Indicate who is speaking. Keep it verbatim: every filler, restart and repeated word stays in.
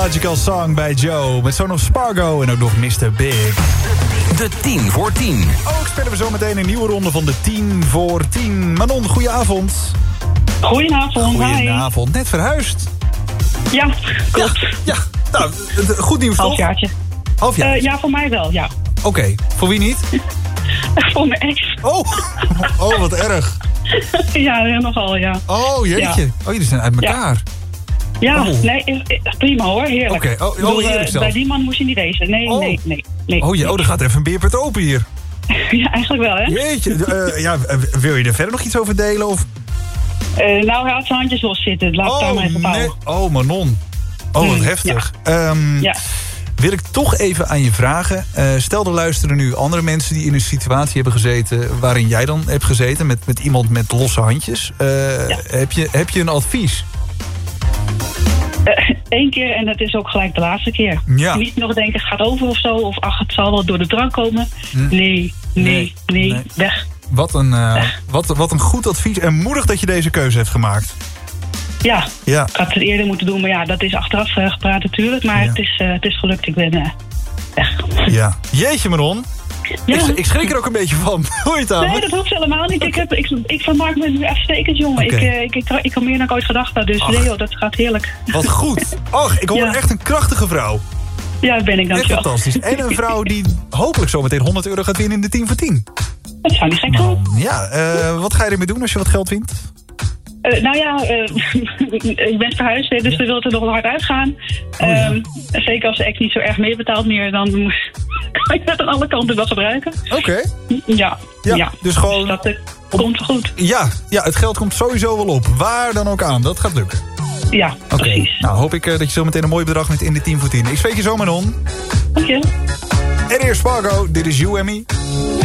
Speaker 1: Logical Song bij Joe. Met zo nog Spargo en ook nog mister Big.
Speaker 2: De tien voor tien.
Speaker 1: Ook spelen we zo meteen een nieuwe ronde van de tien voor tien. Manon, goedenavond.
Speaker 3: Goedenavond,
Speaker 1: Goedenavond. Net verhuisd.
Speaker 3: Ja, klopt.
Speaker 1: Ja, ja. Nou, goed nieuws toch?
Speaker 3: Halfjaartje.
Speaker 1: Halfjaar?
Speaker 3: Uh, ja, voor mij wel, ja.
Speaker 1: Oké, okay. Voor wie niet?
Speaker 3: Voor mijn ex.
Speaker 1: Oh, oh wat erg.
Speaker 3: Ja, nogal, ja.
Speaker 1: Oh, jeetje. Ja. Oh, jullie zijn uit elkaar.
Speaker 3: Ja, ja
Speaker 1: oh.
Speaker 3: nee, prima hoor, heerlijk.
Speaker 1: Oké, okay. oh, oh, heerlijk zelf.
Speaker 3: Bij die man moest je niet wezen. Nee, oh. nee, nee, nee.
Speaker 1: Oh, je, oh, er gaat even een beerput open hier.
Speaker 3: Ja, eigenlijk wel, hè?
Speaker 1: Jeetje, uh, ja, wil je er verder nog iets over delen, of...
Speaker 3: Uh, nou, hij had zijn handjes los zitten. Laat
Speaker 1: oh,
Speaker 3: daar maar even
Speaker 1: nee. Oh, Manon. Oh, wat mm, heftig. Ja. Um, ja. Wil ik toch even aan je vragen. Uh, stel, er luisteren nu andere mensen die in een situatie hebben gezeten... waarin jij dan hebt gezeten, met, met iemand met losse handjes. Uh, ja. heb, je, heb je een advies?
Speaker 3: Eén uh, keer en dat is ook gelijk de laatste keer.
Speaker 1: Ja.
Speaker 3: Niet nog denken, het gaat over of zo. Of ach, het zal wel door de drank komen. Hm. Nee, nee, nee, nee, nee, weg.
Speaker 1: Wat een, uh, wat, wat een goed advies. En moedig dat je deze keuze hebt gemaakt.
Speaker 3: Ja,
Speaker 1: ja.
Speaker 3: Ik had het eerder moeten doen, maar ja, dat is achteraf uh, gepraat natuurlijk. Maar ja. het, is, uh, het is gelukt, ik ben uh, weg.
Speaker 1: Ja. Jeetje, Manon. Ja. Ik, ik schrik er ook een beetje van. Hoor je het aan?
Speaker 3: Nee, dat hoeft helemaal niet. Ik, heb, ik, ik vermaak me nu uitstekend, jongen. Okay. Ik, uh, ik, ik, ik kan meer dan ik ooit gedacht had, dus nee, joh, dat gaat heerlijk.
Speaker 1: Wat goed. Ach, ik hoor ja. echt een krachtige vrouw.
Speaker 3: Ja, dat ben ik, dankjewel.
Speaker 1: Echt fantastisch. En een vrouw die hopelijk zometeen honderd euro gaat winnen in de tien voor tien.
Speaker 3: Dat zou niet gek zijn.
Speaker 1: Ja, uh, wat ga je ermee doen als je wat geld wint?
Speaker 3: Uh, nou ja, uh, ik ben verhuisd, dus ja. we willen er nog hard uitgaan. Oh, ja. um, zeker als de ex niet zo erg meer betaalt meer, dan kan je het aan alle kanten wel gebruiken.
Speaker 1: Oké. Okay.
Speaker 3: Ja,
Speaker 1: ja,
Speaker 3: ja.
Speaker 1: Dus gewoon...
Speaker 3: Dus dat uh, komt goed.
Speaker 1: Ja, ja, het geld komt sowieso wel op. Waar dan ook aan, dat gaat lukken.
Speaker 3: Ja, okay. Precies.
Speaker 1: Nou, hoop ik uh, dat je zo meteen een mooi bedrag met in de tien voor tien. Ik spreek je zo, Manon.
Speaker 3: Dank je.
Speaker 1: En eerst Spargo, dit is You and Me.